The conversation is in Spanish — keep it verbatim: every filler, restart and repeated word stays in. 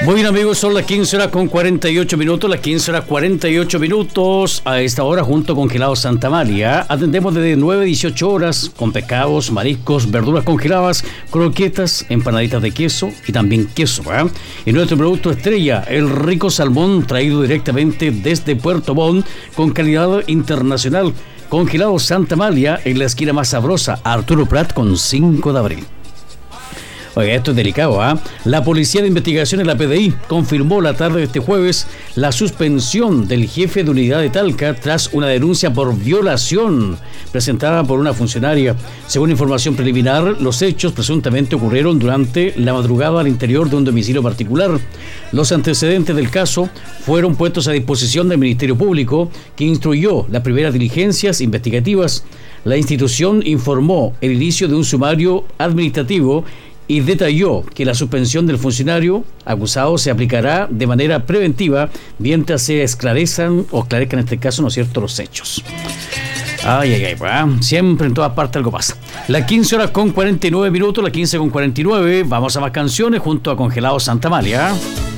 Muy bien, amigos, son las quince horas con cuarenta y ocho minutos, las quince horas cuarenta y ocho minutos. A esta hora, junto con Congelados Santa María, atendemos desde nueve a dieciocho horas con pescados, mariscos, verduras congeladas, croquetas, empanaditas de queso y también queso, ¿eh? Y nuestro producto estrella, el rico salmón traído directamente desde Puerto Montt con calidad internacional. Congelados Santa María, en la esquina más sabrosa, Arturo Prat con cinco de abril. Oiga, esto es delicado, ¿ah? ¿eh? La Policía de Investigaciones, la P D I, confirmó la tarde de este jueves la suspensión del jefe de unidad de Talca tras una denuncia por violación presentada por una funcionaria. Según información preliminar, los hechos presuntamente ocurrieron durante la madrugada al interior de un domicilio particular. Los antecedentes del caso fueron puestos a disposición del Ministerio Público, que instruyó las primeras diligencias investigativas. La institución informó el inicio de un sumario administrativo y detalló que la suspensión del funcionario acusado se aplicará de manera preventiva mientras se esclarezcan o esclarezcan en este caso, ¿no es cierto?, los hechos. Ay, ay, ay, ¿eh? Siempre en todas partes algo pasa. Las quince horas con cuarenta y nueve minutos, las quince con cuarenta y nueve, vamos a más canciones junto a Congelados Santa María.